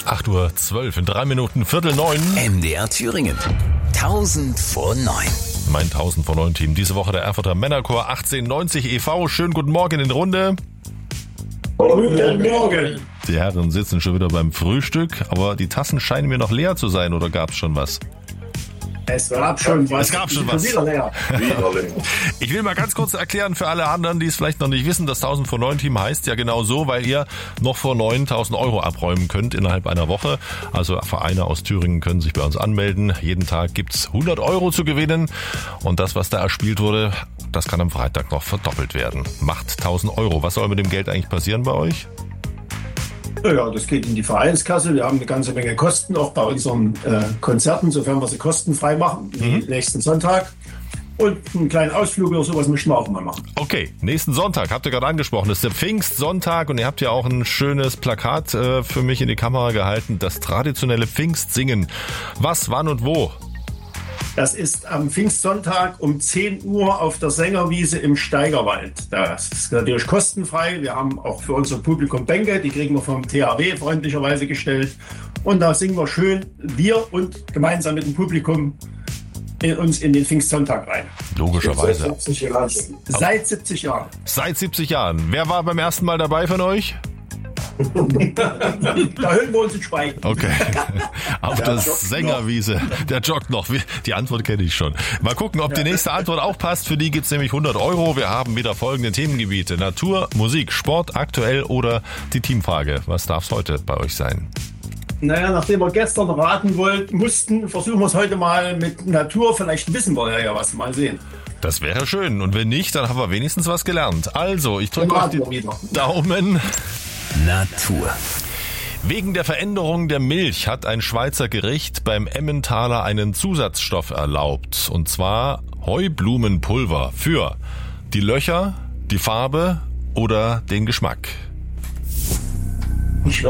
8:12 Uhr, in 3 Minuten, 8:45. MDR Thüringen. 1000 vor 9. Mein 1000 vor 9 Team. Diese Woche der Erfurter Männerchor 1890 e.V. Schönen guten Morgen in Runde. Guten Morgen. Die Herren sitzen schon wieder beim Frühstück, aber die Tassen scheinen mir noch leer zu sein, oder gab's schon was? Es gab schon was. Wieder leer. Ich will mal ganz kurz erklären für alle anderen, die es vielleicht noch nicht wissen, das 1000 vor 9 Team heißt ja genau so, weil ihr noch vor 9.000 Euro abräumen könnt innerhalb einer Woche. Also Vereine aus Thüringen können sich bei uns anmelden. Jeden Tag gibt's 100 Euro zu gewinnen. Und das, was da erspielt wurde, das kann am Freitag noch verdoppelt werden. Macht 1000 Euro. Was soll mit dem Geld eigentlich passieren bei euch? Ja, das geht in die Vereinskasse. Wir haben eine ganze Menge Kosten, auch bei unseren Konzerten, sofern wir sie kostenfrei machen, wie nächsten Sonntag. Und einen kleinen Ausflug oder sowas müssen wir auch mal machen. Okay, nächsten Sonntag, habt ihr gerade angesprochen, das ist der Pfingstsonntag und ihr habt ja auch ein schönes Plakat für mich in die Kamera gehalten, das traditionelle Pfingstsingen. Was, wann und wo? Das ist am Pfingstsonntag um 10 Uhr auf der Sängerwiese im Steigerwald. Das ist natürlich kostenfrei. Wir haben auch für unser Publikum Bänke, die kriegen wir vom THW freundlicherweise gestellt. Und da singen wir schön, wir und gemeinsam mit dem Publikum uns in den Pfingstsonntag rein. Logischerweise. Seit 70 Jahren. Seit 70 Jahren. Seit 70 Jahren. Wer war beim ersten Mal dabei von euch? Da hören wir uns in Schweigen. Okay. Auf der Sängerwiese. Der joggt noch. Die Antwort kenne ich schon. Mal gucken, ob die nächste Antwort auch passt. Für die gibt's nämlich 100 Euro. Wir haben wieder folgende Themengebiete. Natur, Musik, Sport, aktuell oder die Teamfrage. Was darf's heute bei euch sein? Naja, nachdem wir gestern raten mussten, versuchen wir es heute mal mit Natur. Vielleicht wissen wir ja was. Mal sehen. Das wäre schön. Und wenn nicht, dann haben wir wenigstens was gelernt. Also, ich drücke euch die Daumen. Natur. Wegen der Veränderung der Milch hat ein Schweizer Gericht beim Emmentaler einen Zusatzstoff erlaubt. Und zwar Heublumenpulver für die Löcher, die Farbe oder den Geschmack. Die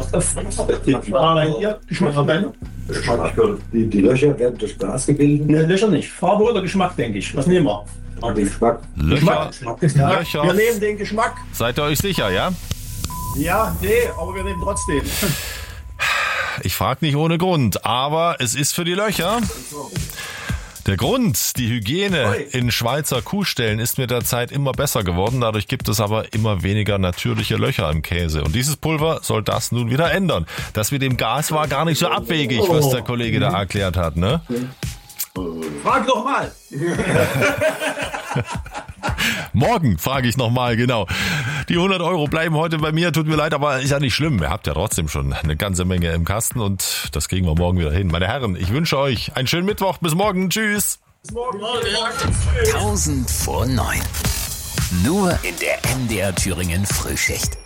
Löcher werden durch Gas gebildet? Ne, Löcher nicht. Farbe oder Geschmack, denke ich. Was nehmen wir? Den Geschmack. Löcher. Wir nehmen den Geschmack. Seid ihr euch sicher, ja? Ja, nee, aber wir nehmen trotzdem. Ich frage nicht ohne Grund, aber es ist für die Löcher. Der Grund, die Hygiene in Schweizer Kuhställen ist mit der Zeit immer besser geworden. Dadurch gibt es aber immer weniger natürliche Löcher im Käse. Und dieses Pulver soll das nun wieder ändern. Das mit dem Gas war gar nicht so abwegig, was der Kollege da erklärt hat, ne? Frag doch mal. Morgen frage ich nochmal, genau. Die 100 Euro bleiben heute bei mir, tut mir leid, aber ist ja nicht schlimm. Ihr habt ja trotzdem schon eine ganze Menge im Kasten und das kriegen wir morgen wieder hin. Meine Herren, ich wünsche euch einen schönen Mittwoch. Bis morgen. Tschüss. Bis morgen. 1000 vor 9. Nur in der MDR Thüringen Frühschicht.